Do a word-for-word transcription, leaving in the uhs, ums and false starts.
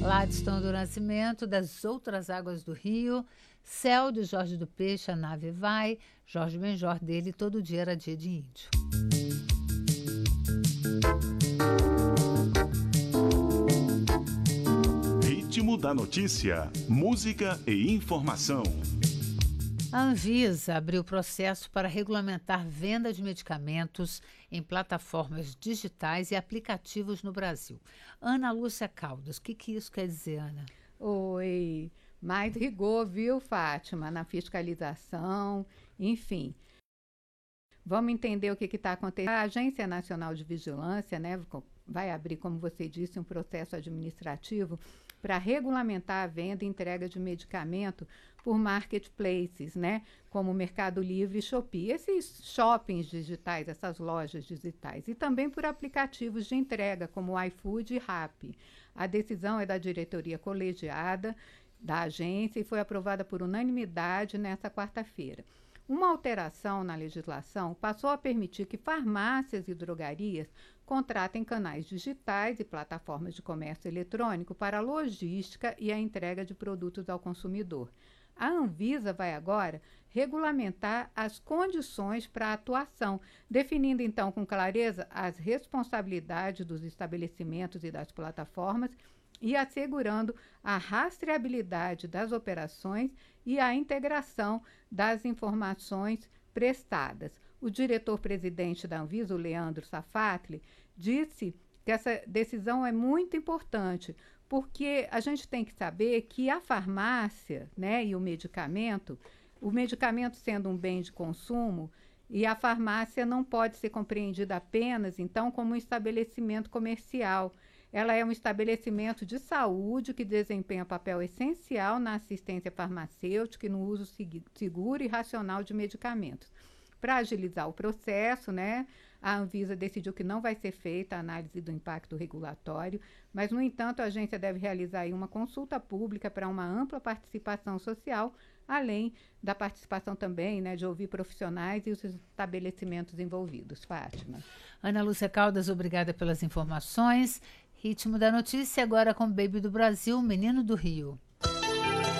Ladiston do Nascimento, Das Outras Águas do Rio, Céu de Jorge do Peixe, A Nave Vai, Jorge Benjor dele, Todo Dia Era Dia de Índio. Ritmo da notícia, música e informação. A Anvisa abriu processo para regulamentar venda de medicamentos em plataformas digitais e aplicativos no Brasil. Ana Lúcia Caldas, o que, que isso quer dizer, Ana? Oi, mais rigor, viu, Fátima, na fiscalização, enfim. Vamos entender o que está acontecendo. A Agência Nacional de Vigilância, né, vai abrir, como você disse, um processo administrativo para regulamentar a venda e entrega de medicamento por marketplaces, né, como Mercado Livre e Shopee, esses shoppings digitais, essas lojas digitais, e também por aplicativos de entrega, como o iFood e Rappi. A decisão é da diretoria colegiada da agência e foi aprovada por unanimidade nesta quarta-feira. Uma alteração na legislação passou a permitir que farmácias e drogarias contratem canais digitais e plataformas de comércio eletrônico para a logística e a entrega de produtos ao consumidor. A Anvisa vai agora regulamentar as condições para a atuação, definindo então com clareza as responsabilidades dos estabelecimentos e das plataformas e assegurando a rastreabilidade das operações e a integração das informações prestadas. O diretor-presidente da Anvisa, o Leandro Safatli, disse que essa decisão é muito importante, porque a gente tem que saber que a farmácia, né, e o medicamento, o medicamento sendo um bem de consumo, e a farmácia não pode ser compreendida apenas, então, como um estabelecimento comercial. Ela é um estabelecimento de saúde que desempenha papel essencial na assistência farmacêutica e no uso seguro e racional de medicamentos. Para agilizar o processo, né, a Anvisa decidiu que não vai ser feita a análise do impacto regulatório, mas, no entanto, a agência deve realizar aí uma consulta pública para uma ampla participação social, além da participação também, né, de ouvir profissionais e os estabelecimentos envolvidos. Fátima. Ana Lúcia Caldas, obrigada pelas informações. Ritmo da notícia agora com o Baby do Brasil, Menino do Rio.